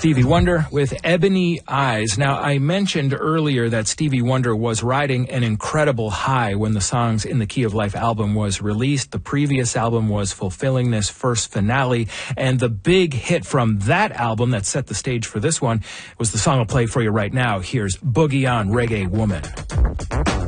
Stevie Wonder with Ebony Eyes. Now, I mentioned earlier that Stevie Wonder was riding an incredible high when the Songs in the Key of Life album was released. The previous album was Fulfilling This First Finale, and the big hit from that album that set the stage for this one was the song I'll play for you right now. Here's Boogie On Reggae Woman.